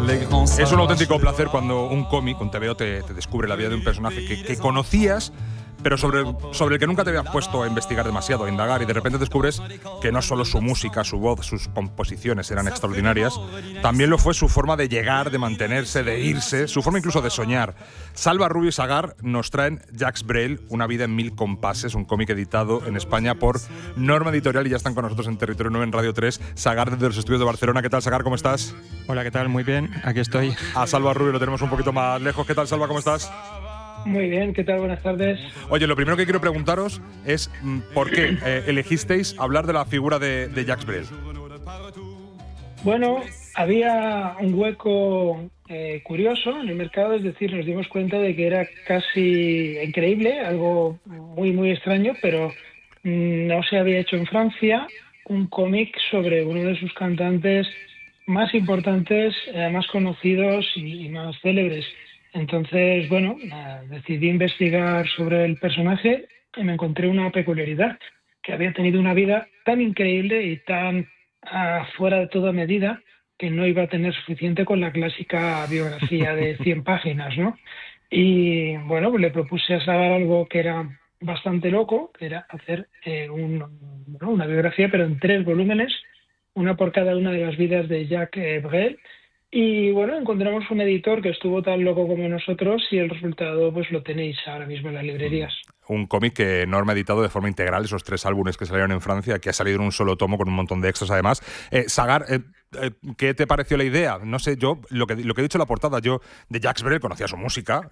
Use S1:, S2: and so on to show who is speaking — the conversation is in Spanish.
S1: Es un auténtico placer cuando un cómic, un TVO, te descubre la vida de un personaje que conocías, pero sobre el que nunca te habías puesto a investigar demasiado, a indagar, y de repente descubres que no solo su música, su voz, sus composiciones eran extraordinarias, también lo fue su forma de llegar, de mantenerse, de irse, su forma incluso de soñar. Salva Rubio y Sagar nos traen Jacques Brel, Una vida en 1000 compases, un cómic editado en España por Norma Editorial, y ya están con nosotros en Territorio 9 en Radio 3. Sagar, desde los estudios de Barcelona. ¿Qué tal, Sagar? ¿Cómo estás?
S2: Hola, ¿qué tal? Muy bien, aquí estoy.
S1: A Salva Rubio lo tenemos un poquito más lejos. ¿Qué tal, Salva? ¿Cómo estás?
S3: Muy bien, ¿qué tal? Buenas tardes.
S1: Oye, lo primero que quiero preguntaros es ¿por qué elegisteis hablar de la figura de Jacques Brel?
S3: Bueno, había un hueco curioso en el mercado, es decir, nos dimos cuenta de que era casi increíble, algo muy, muy extraño, pero no se había hecho en Francia un cómic sobre uno de sus cantantes más importantes, más conocidos y más célebres. Entonces, bueno, decidí investigar sobre el personaje y me encontré una peculiaridad, que había tenido una vida tan increíble y tan fuera de toda medida que no iba a tener suficiente con la clásica biografía de 100 páginas, ¿no? Y bueno, pues le propuse a Sagar algo que era bastante loco, que era hacer una biografía, pero en 3 volúmenes, una por cada una de las vidas de Jacques Brel. Y bueno, encontramos un editor que estuvo tan loco como nosotros y el resultado pues lo tenéis ahora mismo en las librerías.
S1: Un cómic que Norma ha editado de forma integral, esos 3 álbumes que salieron en Francia, que ha salido en un solo tomo con un montón de extras además. Sagar, ¿qué te pareció la idea? No sé, yo lo que he dicho en la portada, yo de Jacques Brel conocía su música,